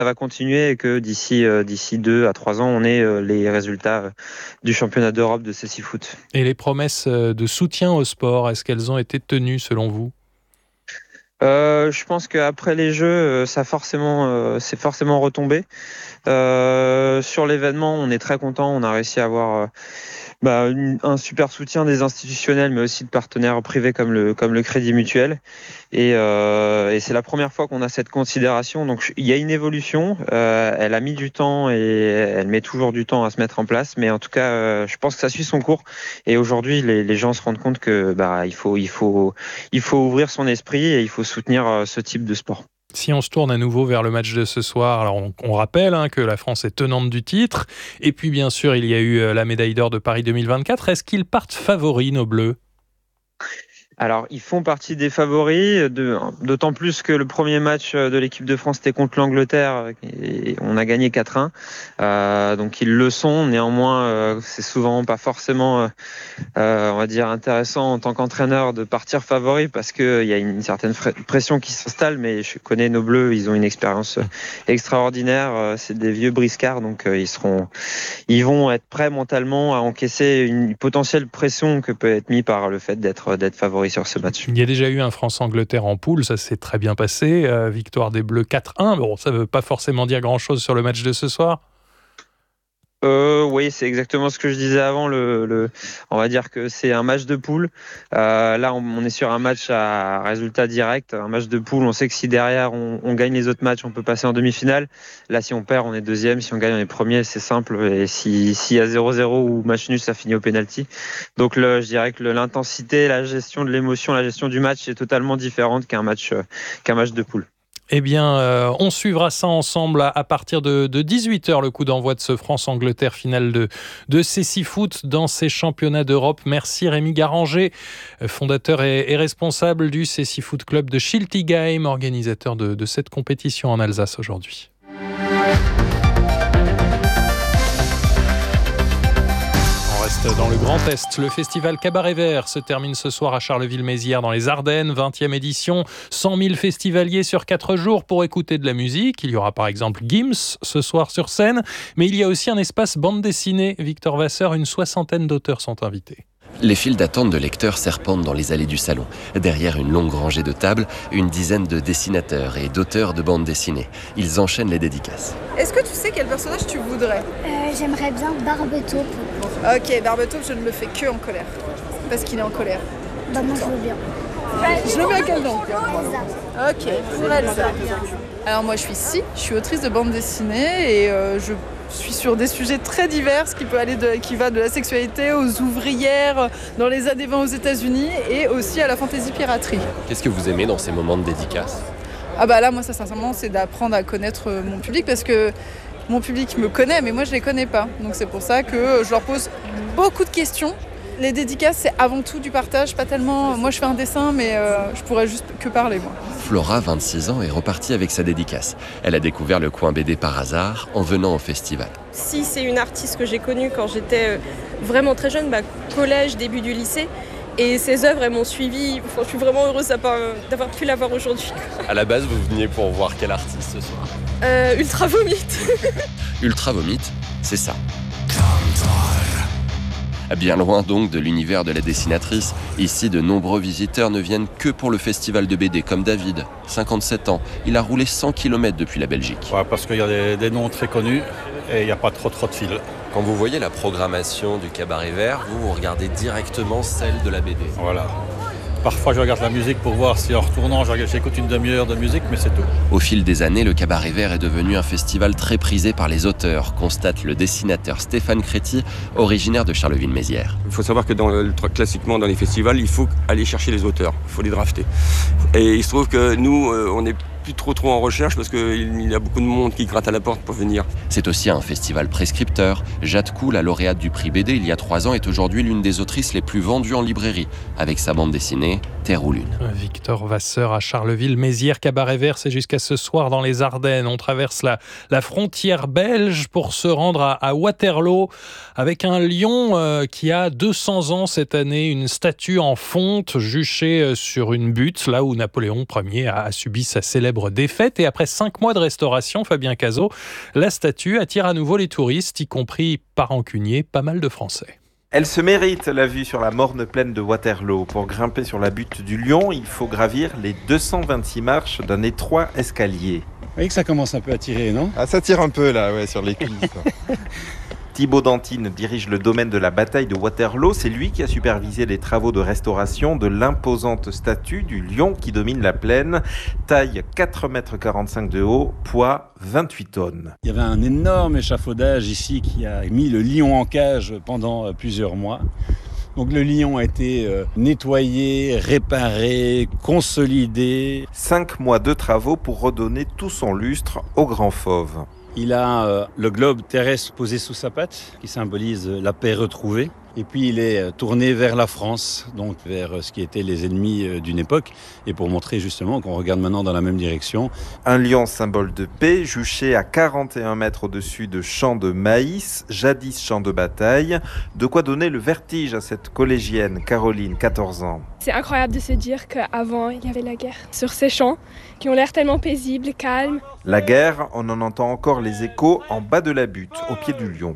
ça va continuer et que d'ici 2 à 3 ans, on ait les résultats du championnat d'Europe de CC Foot. Et les promesses de soutien au sport, est-ce qu'elles ont été tenues selon vous ? Je pense qu'après les Jeux, c'est forcément retombé. Sur l'événement, on est très content. On a réussi à avoir un super soutien des institutionnels, mais aussi de partenaires privés comme le Crédit Mutuel. Et c'est la première fois qu'on a cette considération. Donc il y a une évolution. Elle a mis du temps et elle met toujours du temps à se mettre en place. Mais en tout cas, je pense que ça suit son cours. Et aujourd'hui, les gens se rendent compte que il faut ouvrir son esprit et il faut soutenir ce type de sport. Si on se tourne à nouveau vers le match de ce soir, alors on rappelle que la France est tenante du titre. Et puis bien sûr, il y a eu la médaille d'or de Paris 2024. Est-ce qu'ils partent favoris, nos Bleus ? Alors, ils font partie des favoris, d'autant plus que le premier match de l'équipe de France était contre l'Angleterre et on a gagné 4-1. Donc, ils le sont. Néanmoins, c'est souvent pas forcément, on va dire, intéressant en tant qu'entraîneur de partir favori parce qu'il y a une certaine pression qui s'installe. Mais je connais nos Bleus, ils ont une expérience extraordinaire. C'est des vieux briscards, donc ils vont être prêts mentalement à encaisser une potentielle pression que peut être mise par le fait d'être favoris sur ce match. Il y a déjà eu un France-Angleterre en poule, ça s'est très bien passé. Victoire des Bleus 4-1. Bon, ça ne veut pas forcément dire grand-chose sur le match de ce soir. Oui, c'est exactement ce que je disais avant. On va dire que c'est un match de poule. Là, on est sur un match à résultat direct. Un match de poule, on sait que si derrière on gagne les autres matchs, on peut passer en demi-finale. Là, si on perd, on est deuxième. Si on gagne, on est premier. C'est simple. Et s'il y a 0-0 ou match nul, ça finit au pénalty. Donc, je dirais que l'intensité, la gestion de l'émotion, la gestion du match est totalement différente qu'un match de poule. Eh bien, on suivra ça ensemble à partir de 18h, le coup d'envoi de ce France-Angleterre finale de CC Foot dans ces championnats d'Europe. Merci Rémi Garanger, fondateur et responsable du CC Foot Club de Schiltigheim, organisateur de cette compétition en Alsace aujourd'hui. Dans le Grand Est, le festival Cabaret Vert se termine ce soir à Charleville-Mézières dans les Ardennes, 20e édition, 100 000 festivaliers sur 4 jours pour écouter de la musique. Il y aura par exemple Gims ce soir sur scène, mais il y a aussi un espace bande dessinée. Victor Vasseur, une 60aine d'auteurs sont invités. Les files d'attente de lecteurs serpentent dans les allées du salon. Derrière une longue rangée de tables, une dizaine de dessinateurs et d'auteurs de bandes dessinées. Ils enchaînent les dédicaces. Est-ce que tu sais quel personnage tu voudrais ? J'aimerais bien Barbetaupe. Ok, Barbetaupe, je ne le fais que en colère. Parce qu'il est en colère. Moi je veux bien. Je le mets à quel nom ? Elsa. Ok, pour Elsa. Alors moi je suis autrice de bande dessinée et je suis sur des sujets très divers qui va de la sexualité aux ouvrières dans les années 20 aux États-Unis et aussi à la fantaisie piraterie. Qu'est-ce que vous aimez dans ces moments de dédicace ? Là moi ça sincèrement c'est d'apprendre à connaître mon public parce que mon public me connaît mais moi je les connais pas. Donc c'est pour ça que je leur pose beaucoup de questions. Les dédicaces, c'est avant tout du partage, pas tellement... Moi, je fais un dessin, mais je pourrais juste que parler, moi. Flora, 26 ans, est repartie avec sa dédicace. Elle a découvert le coin BD par hasard en venant au festival. Si c'est une artiste que j'ai connue quand j'étais vraiment très jeune, collège, début du lycée, et ses œuvres, elles m'ont suivie. Je suis vraiment heureuse d'avoir pu la voir aujourd'hui. À la base, vous veniez pour voir quel artiste ce soir ? Ultra Vomit. Ultra Vomit, c'est ça. Bien loin donc de l'univers de la dessinatrice, ici de nombreux visiteurs ne viennent que pour le festival de BD, comme David, 57 ans. Il a roulé 100 km depuis la Belgique. Ouais, parce qu'il y a des noms très connus et il n'y a pas trop de fil. Quand vous voyez la programmation du Cabaret Vert, vous regardez directement celle de la BD. Voilà. Parfois, je regarde la musique pour voir si en retournant, j'écoute une demi-heure de musique, mais c'est tout. Au fil des années, le Cabaret Vert est devenu un festival très prisé par les auteurs, constate le dessinateur Stéphane Créti, originaire de Charleville-Mézières. Il faut savoir que classiquement, dans les festivals, il faut aller chercher les auteurs, il faut les drafter. Et il se trouve que nous, on n'est plus trop en recherche parce qu'il y a beaucoup de monde qui gratte à la porte pour venir. C'est aussi un festival prescripteur. Jade Cool, la lauréate du prix BD il y a 3 ans, est aujourd'hui l'une des autrices les plus vendues en librairie, avec sa bande dessinée Terre ou Lune. Victor Vasseur à Charleville-Mézières, Cabaret Vert, c'est jusqu'à ce soir dans les Ardennes. On traverse la frontière belge pour se rendre à Waterloo avec un lion qui a 200 ans cette année, une statue en fonte juchée sur une butte, là où Napoléon Ier a subi sa célèbre célèbre défaite. Et après 5 mois de restauration, Fabien Cazot, la statue attire à nouveau les touristes, y compris par rancunier, pas mal de Français. Elle se mérite, la vue sur la morne plaine de Waterloo. Pour grimper sur la butte du Lion, il faut gravir les 226 marches d'un étroit escalier. Vous voyez que ça commence un peu à tirer, non ? Ah, ça tire un peu là, ouais, sur les cuisses. Thibaut Dantine dirige le domaine de la bataille de Waterloo. C'est lui qui a supervisé les travaux de restauration de l'imposante statue du lion qui domine la plaine. Taille 4,45 m de haut, poids 28 tonnes. Il y avait un énorme échafaudage ici qui a mis le lion en cage pendant plusieurs mois. Donc le lion a été nettoyé, réparé, consolidé. 5 mois de travaux pour redonner tout son lustre au grand fauve. Il a le globe terrestre posé sous sa patte, qui symbolise la paix retrouvée. Et puis il est tourné vers la France, donc vers ce qui étaient les ennemis d'une époque. Et pour montrer justement qu'on regarde maintenant dans la même direction. Un lion symbole de paix, juché à 41 mètres au-dessus de champs de maïs, jadis champs de bataille. De quoi donner le vertige à cette collégienne, Caroline, 14 ans. C'est incroyable de se dire qu'avant, il y avait la guerre sur ces champs qui ont l'air tellement paisibles, calmes. La guerre, on en entend encore les échos en bas de la butte, au pied du lion.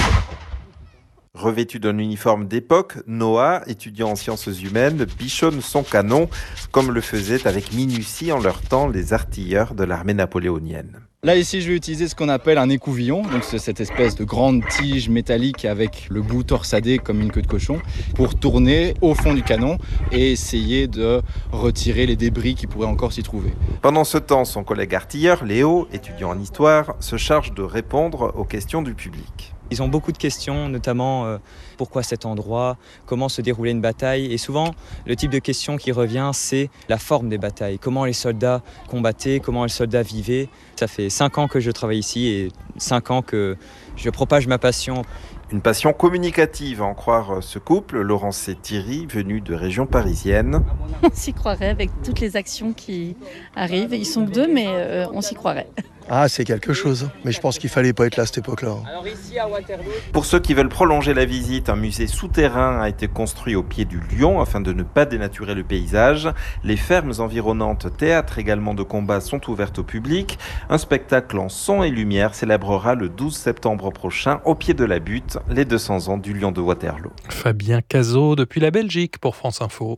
Revêtu d'un uniforme d'époque, Noah, étudiant en sciences humaines, bichonne son canon, comme le faisaient avec minutie en leur temps les artilleurs de l'armée napoléonienne. Là ici je vais utiliser ce qu'on appelle un écouvillon, donc c'est cette espèce de grande tige métallique avec le bout torsadé comme une queue de cochon, pour tourner au fond du canon et essayer de retirer les débris qui pourraient encore s'y trouver. Pendant ce temps, son collègue artilleur, Léo, étudiant en histoire, se charge de répondre aux questions du public. Ils ont beaucoup de questions, notamment pourquoi cet endroit, comment se déroulait une bataille. Et souvent, le type de question qui revient, c'est la forme des batailles. Comment les soldats combattaient, comment les soldats vivaient. Ça fait 5 ans que je travaille ici et 5 ans que je propage ma passion. Une passion communicative, à en croire ce couple, Laurence et Thierry, venus de région parisienne. On s'y croirait avec toutes les actions qui arrivent. Ils sont que 2, mais on s'y croirait. Ah, c'est quelque chose. Mais je pense qu'il fallait pas être là à cette époque-là. Alors ici à Waterloo. Pour ceux qui veulent prolonger la visite, un musée souterrain a été construit au pied du Lion afin de ne pas dénaturer le paysage. Les fermes environnantes, théâtre également de combat, sont ouvertes au public. Un spectacle en son et lumière célébrera le 12 septembre prochain au pied de la butte les 200 ans du Lion de Waterloo. Fabien Cazot depuis la Belgique pour France Info.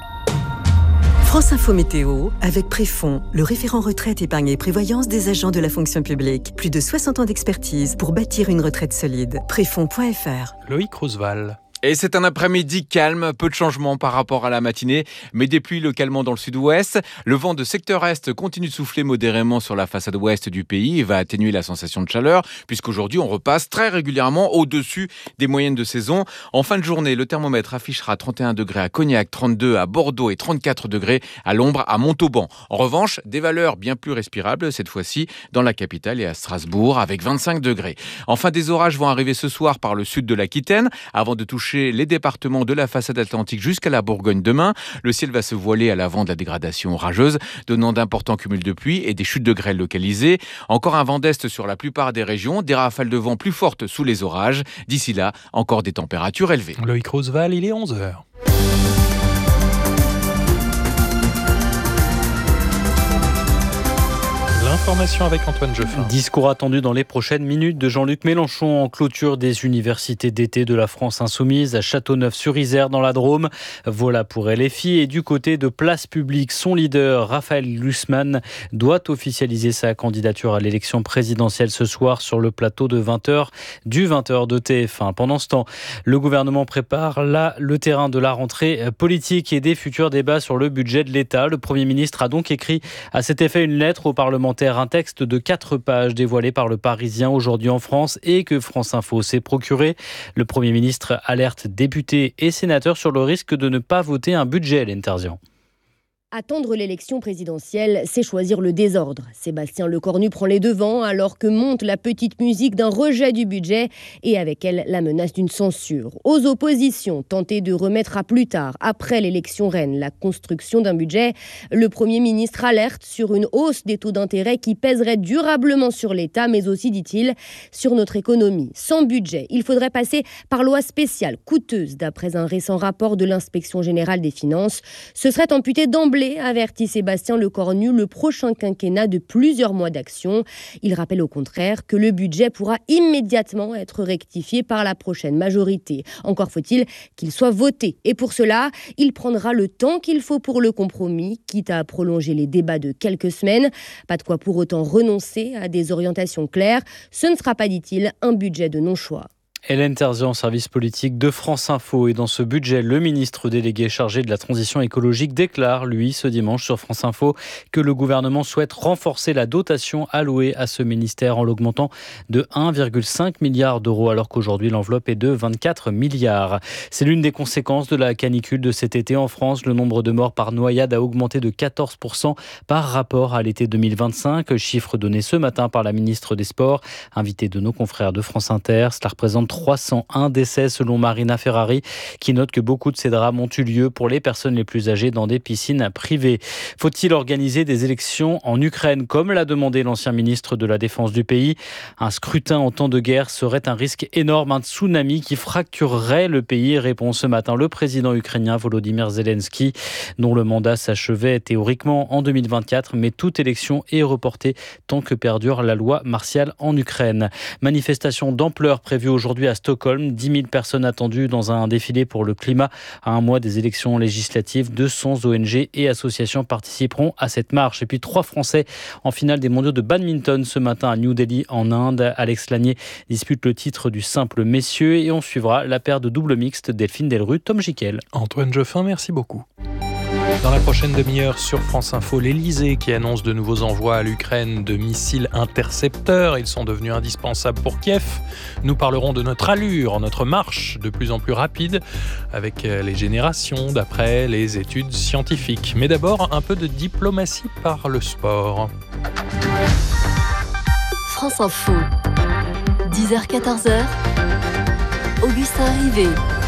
France Info Météo, avec Préfond, le référent retraite, épargne et prévoyance des agents de la fonction publique. Plus de 60 ans d'expertise pour bâtir une retraite solide. Préfond.fr. Loïc Roosevelt. Et c'est un après-midi calme, peu de changements par rapport à la matinée, mais des pluies localement dans le sud-ouest. Le vent de secteur est continue de souffler modérément sur la façade ouest du pays et va atténuer la sensation de chaleur, puisqu'aujourd'hui on repasse très régulièrement au-dessus des moyennes de saison. En fin de journée, le thermomètre affichera 31 degrés à Cognac, 32 à Bordeaux et 34 degrés à l'ombre à Montauban. En revanche, des valeurs bien plus respirables, cette fois-ci dans la capitale et à Strasbourg, avec 25 degrés. Enfin, des orages vont arriver ce soir par le sud de l'Aquitaine, avant de toucher les départements de la façade atlantique jusqu'à la Bourgogne demain. Le ciel va se voiler à l'avant de la dégradation orageuse, donnant d'importants cumuls de pluie et des chutes de grêle localisées. Encore un vent d'est sur la plupart des régions, des rafales de vent plus fortes sous les orages. D'ici là, encore des températures élevées. Loïc Roosevelt, il est 11h. L'information avec Antoine Jeffin. Discours attendu dans les prochaines minutes de Jean-Luc Mélenchon en clôture des universités d'été de la France Insoumise à Châteauneuf-sur-Isère dans la Drôme. Voilà pour LFI. Et du côté de Place Publique, son leader, Raphaël Glucksmann, doit officialiser sa candidature à l'élection présidentielle ce soir sur le plateau de 20h du 20h de TF1. Pendant ce temps, le gouvernement prépare là le terrain de la rentrée politique et des futurs débats sur le budget de l'État. Le Premier ministre a donc écrit à cet effet une lettre aux parlementaires, un texte de 4 pages dévoilé par le Parisien aujourd'hui en France et que France Info s'est procuré. Le Premier ministre alerte députés et sénateurs sur le risque de ne pas voter un budget, Hélène Terzian. Attendre l'élection présidentielle, c'est choisir le désordre. Sébastien Lecornu prend les devants alors que monte la petite musique d'un rejet du budget et avec elle la menace d'une censure. Aux oppositions, tenter de remettre à plus tard, après l'élection reine, la construction d'un budget, le Premier ministre alerte sur une hausse des taux d'intérêt qui pèserait durablement sur l'État, mais aussi, dit-il, sur notre économie. Sans budget, il faudrait passer par loi spéciale, coûteuse, d'après un récent rapport de l'Inspection générale des finances. Ce serait amputé d'emblée d'emblée, avertit Sébastien Lecornu, le prochain quinquennat de plusieurs mois d'action. Il rappelle au contraire que le budget pourra immédiatement être rectifié par la prochaine majorité. Encore faut-il qu'il soit voté. Et pour cela, il prendra le temps qu'il faut pour le compromis, quitte à prolonger les débats de quelques semaines. Pas de quoi pour autant renoncer à des orientations claires. Ce ne sera pas, dit-il, un budget de non-choix. Hélène Terzian, service politique de France Info. Et dans ce budget, le ministre délégué chargé de la transition écologique déclare, lui, ce dimanche sur France Info, que le gouvernement souhaite renforcer la dotation allouée à ce ministère en l'augmentant de 1,5 milliard d'euros, alors qu'aujourd'hui l'enveloppe est de 24 milliards. C'est l'une des conséquences de la canicule de cet été en France. Le nombre de morts par noyade a augmenté de 14% par rapport à l'été 2025. Chiffre donné ce matin par la ministre des Sports, invitée de nos confrères de France Inter. Cela représente 301 décès selon Marina Ferrari, qui note que beaucoup de ces drames ont eu lieu pour les personnes les plus âgées dans des piscines privées. Faut-il organiser des élections en Ukraine, comme l'a demandé l'ancien ministre de la Défense du pays ? Un scrutin en temps de guerre serait un risque énorme, un tsunami qui fracturerait le pays, répond ce matin le président ukrainien Volodymyr Zelensky, dont le mandat s'achevait théoriquement en 2024, mais toute élection est reportée tant que perdure la loi martiale en Ukraine. Manifestation d'ampleur prévue aujourd'hui à Stockholm, 10 000 personnes attendues dans un défilé pour le climat à un mois des élections législatives. 200 ONG et associations participeront à cette marche. Et puis 3 Français en finale des mondiaux de badminton ce matin à New Delhi en Inde. Alex Lanier dispute le titre du simple messieurs et on suivra la paire de double mixte Delphine Delru, Tom Gickel. Antoine Jeffin, merci beaucoup. Dans la prochaine demi-heure sur France Info, l'Elysée qui annonce de nouveaux envois à l'Ukraine de missiles intercepteurs. Ils sont devenus indispensables pour Kiev. Nous parlerons de notre allure, notre marche de plus en plus rapide avec les générations d'après les études scientifiques. Mais d'abord, un peu de diplomatie par le sport. France Info, 10h-14h, Augustin Rivet.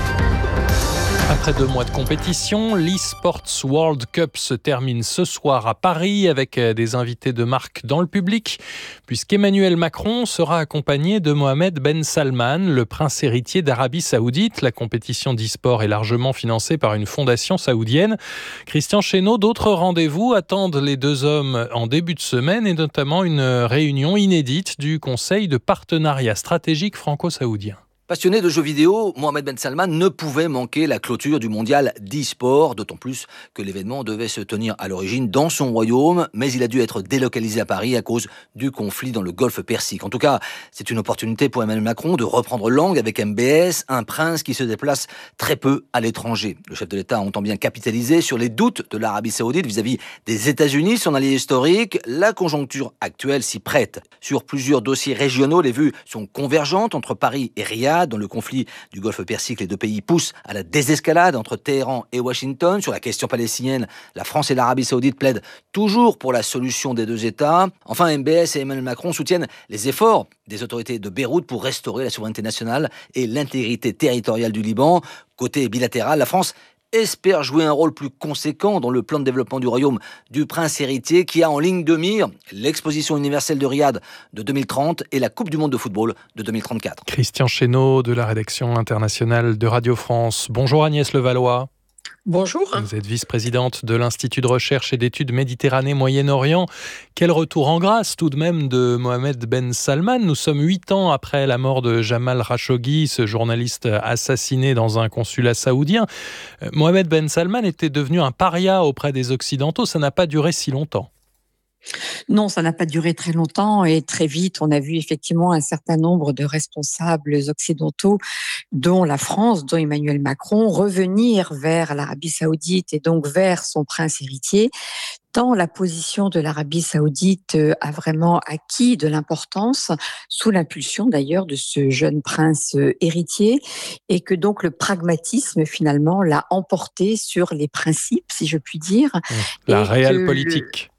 Après 2 mois de compétition, l'e-Sports World Cup se termine ce soir à Paris avec des invités de marque dans le public, puisqu'Emmanuel Macron sera accompagné de Mohamed Ben Salman, le prince héritier d'Arabie Saoudite. La compétition d'e-sport est largement financée par une fondation saoudienne. Christian Chesneau, d'autres rendez-vous attendent les 2 hommes en début de semaine et notamment une réunion inédite du Conseil de partenariat stratégique franco-saoudien. Passionné de jeux vidéo, Mohamed Ben Salman ne pouvait manquer la clôture du mondial d'e-sport, d'autant plus que l'événement devait se tenir à l'origine dans son royaume, mais il a dû être délocalisé à Paris à cause du conflit dans le golfe Persique. En tout cas, c'est une opportunité pour Emmanuel Macron de reprendre langue avec MBS, un prince qui se déplace très peu à l'étranger. Le chef de l'État entend bien capitaliser sur les doutes de l'Arabie Saoudite vis-à-vis des États-Unis, son allié historique. La conjoncture actuelle s'y prête. Sur plusieurs dossiers régionaux, les vues sont convergentes entre Paris et Riyad. Dans le conflit du golfe Persique, les 2 pays poussent à la désescalade entre Téhéran et Washington. Sur la question palestinienne, la France et l'Arabie Saoudite plaident toujours pour la solution des 2 États. Enfin, MBS et Emmanuel Macron soutiennent les efforts des autorités de Beyrouth pour restaurer la souveraineté nationale et l'intégrité territoriale du Liban. Côté bilatéral, la France espère jouer un rôle plus conséquent dans le plan de développement du royaume du prince héritier qui a en ligne de mire l'exposition universelle de Riyad de 2030 et la Coupe du monde de football de 2034. Christian Chesneau de la rédaction internationale de Radio France. Bonjour Agnès Levallois. Bonjour. Vous êtes vice-présidente de l'Institut de recherche et d'études Méditerranée-Moyen-Orient. Quel retour en grâce tout de même de Mohamed Ben Salman. Nous sommes 8 ans après la mort de Jamal Khashoggi, ce journaliste assassiné dans un consulat saoudien. Mohamed Ben Salman était devenu un paria auprès des Occidentaux. Ça n'a pas duré si longtemps. Non, ça n'a pas duré très longtemps et très vite, on a vu effectivement un certain nombre de responsables occidentaux, dont la France, dont Emmanuel Macron, revenir vers l'Arabie Saoudite et donc vers son prince héritier, tant la position de l'Arabie Saoudite a vraiment acquis de l'importance, sous l'impulsion d'ailleurs de ce jeune prince héritier, et que donc le pragmatisme finalement l'a emporté sur les principes, si je puis dire. La réelle politique.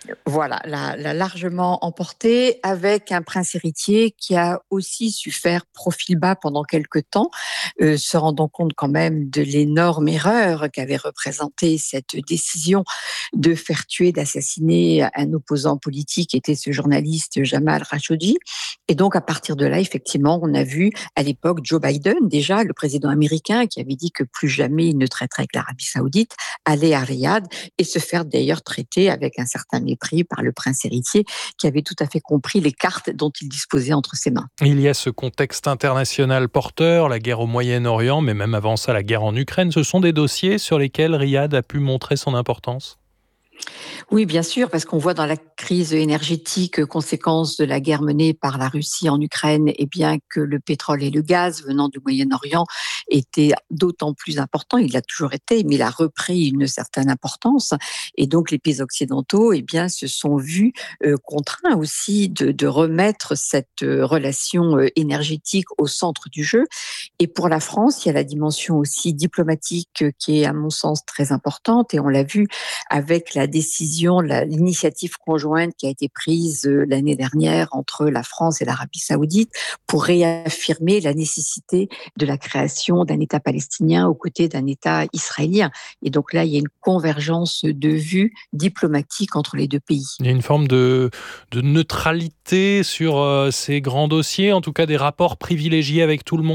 Voilà, l'a largement emporté avec un prince héritier qui a aussi su faire profil bas pendant quelques temps, se rendant compte quand même de l'énorme erreur qu'avait représentée cette décision de faire tuer, d'assassiner un opposant politique qui était ce journaliste Jamal Khashoggi. Et donc à partir de là, effectivement, on a vu à l'époque Joe Biden, déjà le président américain, qui avait dit que plus jamais il ne traiterait avec l'Arabie Saoudite, aller à Riyad et se faire d'ailleurs traiter avec un certain mépris par le prince héritier qui avait tout à fait compris les cartes dont il disposait entre ses mains. Il y a ce contexte international porteur, la guerre au Moyen-Orient, mais même avant ça, la guerre en Ukraine. Ce sont des dossiers sur lesquels Riyad a pu montrer son importance ? Oui, bien sûr, parce qu'on voit dans la crise énergétique, conséquence de la guerre menée par la Russie en Ukraine, eh bien que le pétrole et le gaz venant du Moyen-Orient étaient d'autant plus importants. Il l'a toujours été, mais il a repris une certaine importance. Et donc les pays occidentaux, eh bien, se sont vus contraints aussi de remettre cette relation énergétique au centre du jeu. Et pour la France, il y a la dimension aussi diplomatique qui est, à mon sens, très importante. Et on l'a vu avec la décision, l'initiative conjointe qui a été prise l'année dernière entre la France et l'Arabie Saoudite pour réaffirmer la nécessité de la création d'un État palestinien aux côtés d'un État israélien. Et donc là, il y a une convergence de vues diplomatiques entre les deux pays. Il y a une forme de neutralité sur ces grands dossiers, en tout cas des rapports privilégiés avec tout le monde ?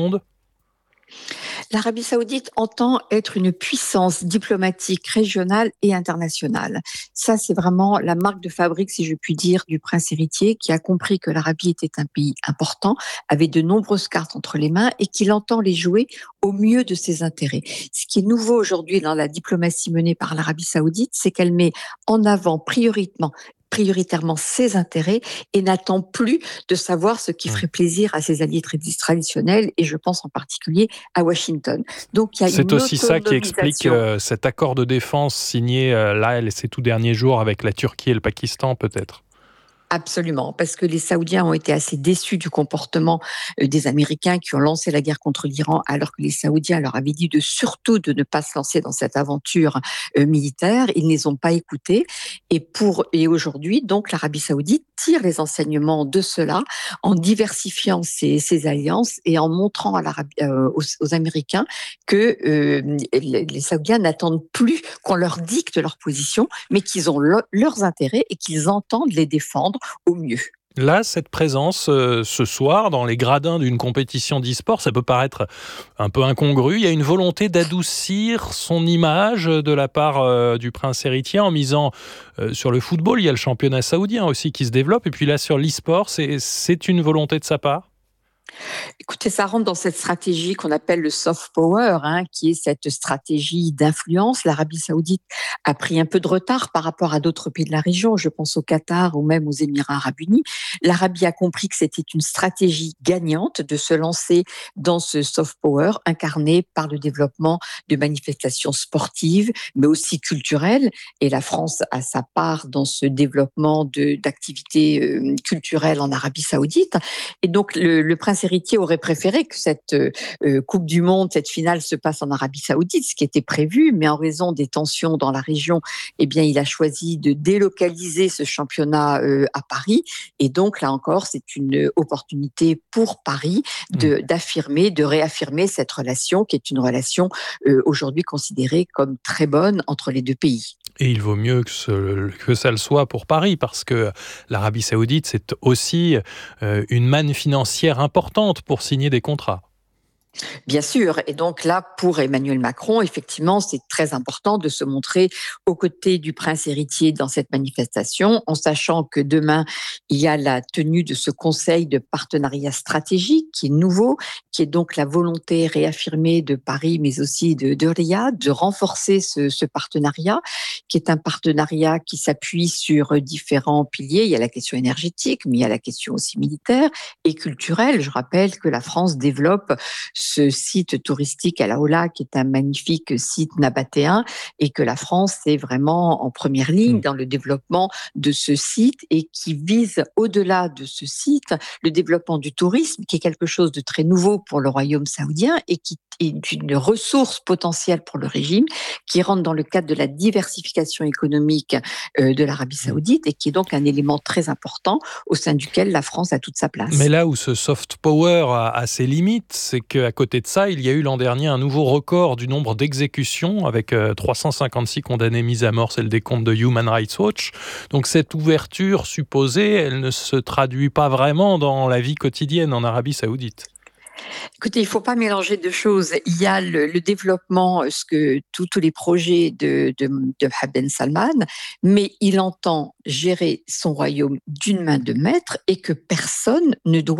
L'Arabie Saoudite entend être une puissance diplomatique régionale et internationale. Ça, c'est vraiment la marque de fabrique, si je puis dire, du prince héritier qui a compris que l'Arabie était un pays important, avait de nombreuses cartes entre les mains et qu'il entend les jouer au mieux de ses intérêts. Ce qui est nouveau aujourd'hui dans la diplomatie menée par l'Arabie Saoudite, c'est qu'elle met en avant prioritairement ses intérêts et n'attend plus de savoir ce qui ferait plaisir à ses alliés traditionnels et je pense en particulier à Washington. Donc, il y a c'est aussi ça qui explique cet accord de défense signé là ces tout derniers jours avec la Turquie et le Pakistan peut-être. Absolument, parce que les Saoudiens ont été assez déçus du comportement des Américains qui ont lancé la guerre contre l'Iran, alors que les Saoudiens leur avaient dit surtout de ne pas se lancer dans cette aventure militaire. Ils ne les ont pas écoutés. Et aujourd'hui, donc, l'Arabie Saoudite tire les enseignements de cela en diversifiant ses alliances et en montrant aux Américains que les Saoudiens n'attendent plus qu'on leur dicte leur position, mais qu'ils ont leurs intérêts et qu'ils entendent les défendre au mieux. Là, cette présence ce soir dans les gradins d'une compétition d'e-sport, ça peut paraître un peu incongru. Il y a une volonté d'adoucir son image de la part du prince héritier en misant sur le football. Il y a le championnat saoudien aussi qui se développe. Et puis là, sur l'e-sport, c'est une volonté de sa part ? Écoutez, ça rentre dans cette stratégie qu'on appelle le soft power, qui est cette stratégie d'influence. L'Arabie Saoudite a pris un peu de retard par rapport à d'autres pays de la région. Je pense au Qatar ou même aux Émirats arabes unis. L'Arabie a compris que c'était une stratégie gagnante de se lancer dans ce soft power incarné par le développement de manifestations sportives, mais aussi culturelles. Et la France a sa part dans ce développement d'activités culturelles en Arabie Saoudite. Et donc, le prince héritier aurait préféré que cette Coupe du Monde, cette finale se passe en Arabie Saoudite, ce qui était prévu, mais en raison des tensions dans la région, eh bien, il a choisi de délocaliser ce championnat à Paris. Et donc, là encore, c'est une opportunité pour Paris de réaffirmer cette relation, qui est une relation aujourd'hui considérée comme très bonne entre les deux pays. Et il vaut mieux que ça le soit pour Paris, parce que l'Arabie Saoudite, c'est aussi une manne financière importante pour signer des contrats. Bien sûr, et donc là, pour Emmanuel Macron, effectivement, c'est très important de se montrer aux côtés du prince héritier dans cette manifestation, en sachant que demain, il y a la tenue de ce conseil de partenariat stratégique qui est nouveau, qui est donc la volonté réaffirmée de Paris, mais aussi de Riyad, de renforcer ce partenariat, qui est un partenariat qui s'appuie sur différents piliers. Il y a la question énergétique, mais il y a la question aussi militaire et culturelle. Je rappelle que la France développe ce site touristique à La Houla, qui est un magnifique site nabatéen, et que la France est vraiment en première ligne dans le développement de ce site et qui vise au-delà de ce site le développement du tourisme, qui est quelque chose de très nouveau pour le royaume saoudien et qui est une ressource potentielle pour le régime, qui rentre dans le cadre de la diversification économique de l'Arabie saoudite et qui est donc un élément très important au sein duquel la France a toute sa place. Mais là où ce soft power a ses limites, c'est qu'à côté de ça, il y a eu l'an dernier un nouveau record du nombre d'exécutions avec 356 condamnés mis à mort, c'est le décompte de Human Rights Watch. Donc cette ouverture supposée, elle ne se traduit pas vraiment dans la vie quotidienne en Arabie saoudite. Écoutez, il ne faut pas mélanger deux choses. Il y a le développement, tous les projets de Mohammed Ben Salman, mais il entend gérer son royaume d'une main de maître et que personne ne doit